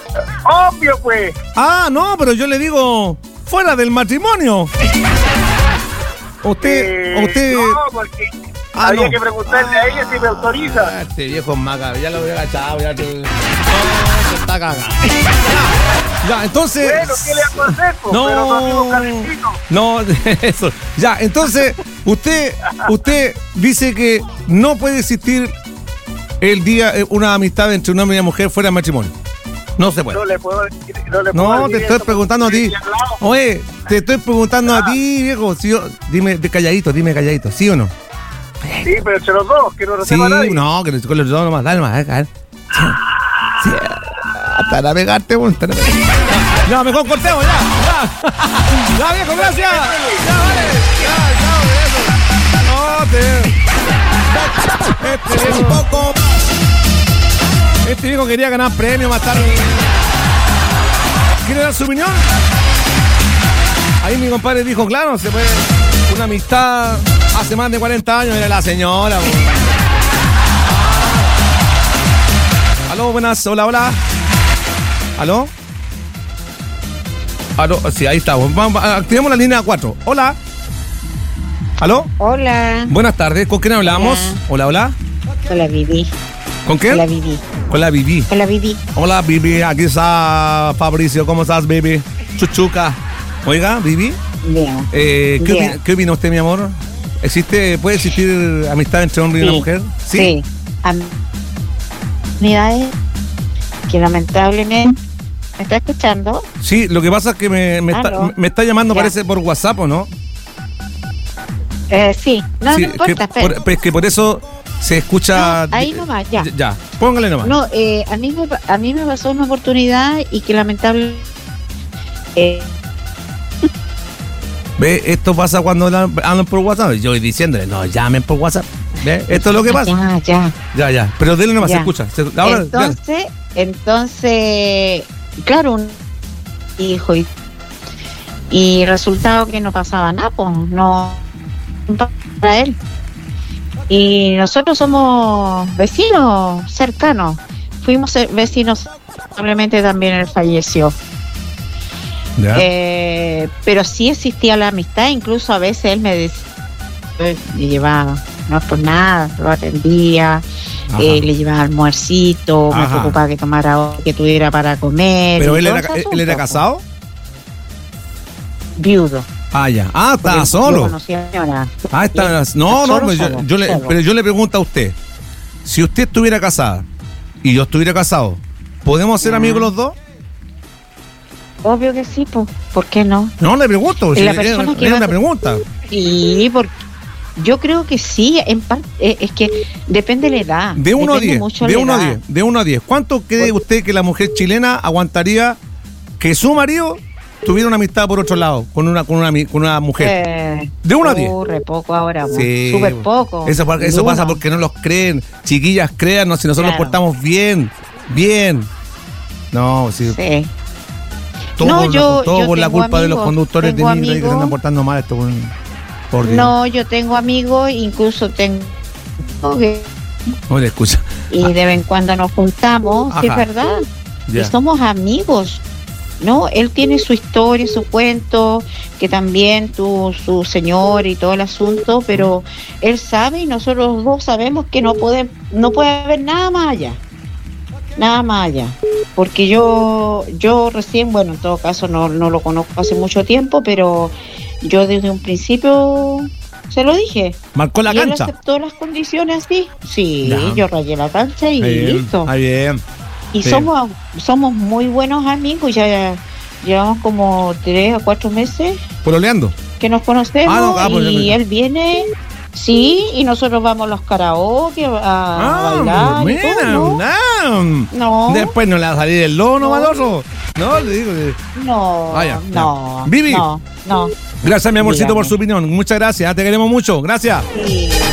Obvio, pues. Ah, no, pero yo le digo fuera del matrimonio. Usted. No, porque había que preguntarle a ella si me autoriza. Este viejo maca, ya lo había agachado, ya te. No, se está cagando. Ya, entonces. Bueno, ¿qué le hago a hacer? No, pero no amigo calentito. no, eso. Ya, entonces, usted dice que no puede existir el día una amistad entre un hombre y una mujer fuera de matrimonio. No se puede. No le puedo decir. No, te estoy preguntando a ti. Oye, te estoy preguntando a ti, viejo. Si yo, dime calladito, ¿sí o no? Sí, pero entre los dos, que no lo Sí, sepa nadie. no, que con los dos nomás, dale más, a ver. Sí, para pegarte, bueno, para pegarte. Ya, mejor cortemos, ya. Ya, viejo, gracias. Ya, vale. Ya, chao, Este viejo quería ganar premio más tarde. ¿Quiere dar su opinión? Ahí mi compadre dijo, claro, se puede. Una amistad hace más de 40 años, era la señora. Aló, buenas, hola. ¿Aló? Sí, ahí estamos. Activemos la línea 4. Hola. ¿Aló? Hola. Buenas tardes, ¿con quién hablamos? Hola. Con la Vivi. ¿Con quién? Con la Vivi. Hola, Vivi, aquí está Fabricio, ¿cómo estás, Vivi? Chuchuca. Oiga, Vivi. Bien. ¿Qué opina usted, mi amor? ¿Puede existir amistad entre hombre y una mujer? Sí. Mira, que lamentablemente... ¿Me está escuchando? Sí, lo que pasa es que me está llamando, ya. Parece por WhatsApp, ¿o no? Sí, no importa, espera. Es que por eso se escucha... No, ahí nomás, ya. Ya, póngale nomás. No, a mí me pasó una oportunidad y que lamentablemente... ¿Ve? Esto pasa cuando hablan por WhatsApp. Yo voy diciéndole, no, llamen por WhatsApp. ¿Ve? Esto es lo que pasa. Ya. Pero denle nomás, se escucha. Ahora, entonces, claro, un hijo y resultado que no pasaba nada, pues, no para él. Y nosotros somos vecinos cercanos. Fuimos vecinos, probablemente también él falleció. Pero sí existía la amistad, incluso a veces él me decía, le llevaba, no es por nada, lo atendía, le llevaba almuercito, me preocupaba que tomara, que tuviera para comer. ¿Pero él era casado? Viudo. Ya. Estaba solo. Estaba. Pero yo le pregunto a usted, si usted estuviera casada y yo estuviera casado, ¿podemos ser amigos los dos? Obvio que sí, ¿por qué no? No, le pregunto, es una pregunta. Sí, porque yo creo que sí, en parte, es que depende de la edad. De 1 a 10. ¿Cuánto cree usted que la mujer chilena aguantaría que su marido tuviera una amistad por otro lado, con una mujer? De 1 a 10. Re poco ahora, sí, súper poco. Eso pasa porque no los creen. Chiquillas, créanos, si nosotros nos portamos bien. No, sí. Todo por la culpa de los conductores de micro que se andan portando mal esto. Por Dios. No, yo tengo amigos, incluso tengo Oye, escucha. Y de vez en cuando nos juntamos, sí, es verdad. Ya. Y somos amigos. No, él tiene su historia, su cuento, que también su señor y todo el asunto, pero él sabe y nosotros dos sabemos que no puede haber nada más allá. Porque yo recién, bueno, en todo caso no lo conozco hace mucho tiempo, pero yo desde un principio se lo dije. ¿Marcó la cancha? Él aceptó las condiciones así. Sí, yo rayé la cancha y listo. Bien. Y somos muy buenos amigos, ya llevamos como 3 o 4 meses. ¿Pololeando? Que nos conocemos y él viene... Sí, y nosotros vamos a los karaoke a bailar. No. Después no le va a salir el lono maloso. No, le digo. No. Vivi. No. Gracias, mi amorcito, por su opinión. Muchas gracias. Te queremos mucho. Gracias. Sí.